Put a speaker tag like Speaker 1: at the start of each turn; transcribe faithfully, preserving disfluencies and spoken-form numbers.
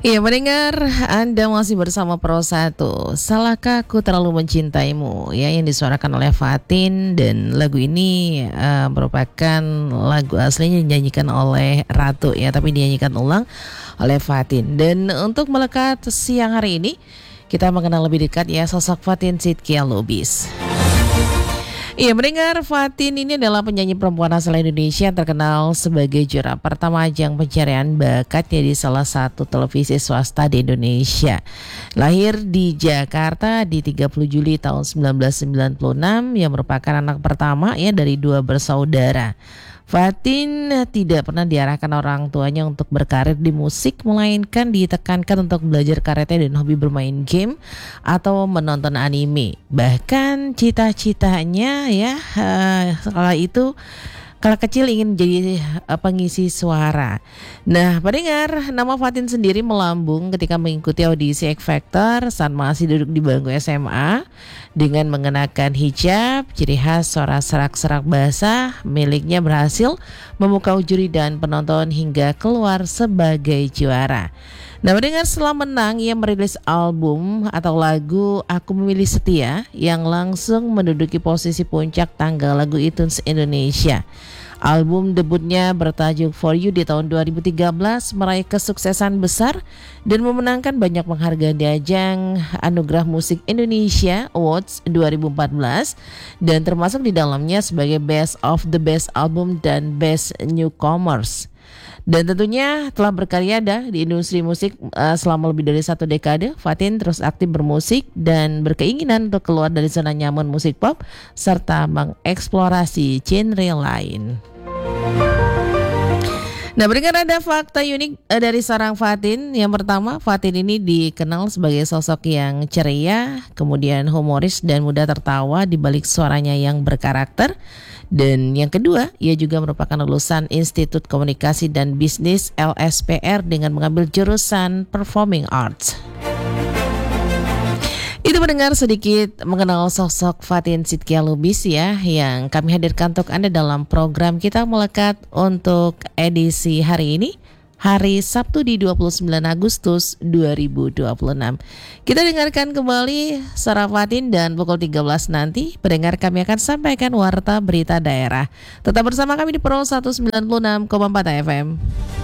Speaker 1: Iya, mendengar Anda masih bersama Pro satu. Salahkah aku terlalu mencintaimu? Ya, yang disuarakan oleh Fatin, dan lagu ini uh, merupakan lagu aslinya dinyanyikan oleh Ratu ya, tapi dinyanyikan ulang oleh Fatin. Dan untuk melekat siang hari ini, kita mengenal lebih dekat ya sosok Fatin Shidqia Lubis. Iya, mendengar Fatin ini adalah penyanyi perempuan asal Indonesia yang terkenal sebagai juara pertama ajang pencarian bakatnya di salah satu televisi swasta di Indonesia. Lahir di Jakarta di tiga puluh Juli tahun seribu sembilan ratus sembilan puluh enam, yang merupakan anak pertama ya dari dua bersaudara. Fatin tidak pernah diarahkan orang tuanya untuk berkarir di musik, melainkan ditekankan untuk belajar karate dan hobi bermain game atau menonton anime. Bahkan cita-citanya ya uh, setelah itu kala kecil ingin menjadi uh, pengisi suara. Nah, pendengar, nama Fatin sendiri melambung ketika mengikuti audisi X Factor saat masih duduk di bangku S M A dengan mengenakan hijab. Ciri khas suara serak-serak basah miliknya berhasil memukau juri dan penonton hingga keluar sebagai juara. Nah, mendengar setelah menang, ia merilis album atau lagu Aku Memilih Setia yang langsung menduduki posisi puncak tangga lagu iTunes Indonesia. Album debutnya bertajuk For You di tahun dua ribu tiga belas meraih kesuksesan besar dan memenangkan banyak penghargaan di ajang Anugerah Musik Indonesia Awards dua ribu empat belas, dan termasuk di dalamnya sebagai Best of the Best Album dan Best Newcomers. Dan tentunya telah berkarya dah di industri musik uh, selama lebih dari satu dekade. Fatin terus aktif bermusik dan berkeinginan untuk keluar dari zona nyaman musik pop serta mengeksplorasi genre lain. Nah, berikan ada fakta unik uh, dari seorang Fatin. Yang pertama, Fatin ini dikenal sebagai sosok yang ceria, kemudian humoris dan mudah tertawa di balik suaranya yang berkarakter. Dan yang kedua, ia juga merupakan lulusan Institut Komunikasi dan Bisnis L S P R dengan mengambil jurusan Performing Arts. Itu mendengar sedikit mengenal sosok Fatin Shidqia Lubis ya, yang kami hadirkan untuk Anda dalam program kita melekat untuk edisi hari ini, hari Sabtu di dua puluh sembilan Agustus dua ribu dua puluh enam. Kita dengarkan kembali suara Fatin, dan pukul tiga belas nanti pendengar kami akan sampaikan warta berita daerah. Tetap bersama kami di Pro seratus sembilan puluh enam koma empat F M.